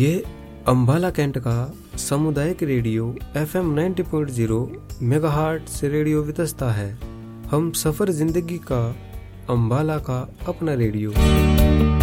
ये अम्बाला कैंट का सामुदायिक रेडियो FM 90.0 मेगाहर्ट्ज से रेडियो वितस्ता है। हम सफर जिंदगी का, अम्बाला का अपना रेडियो।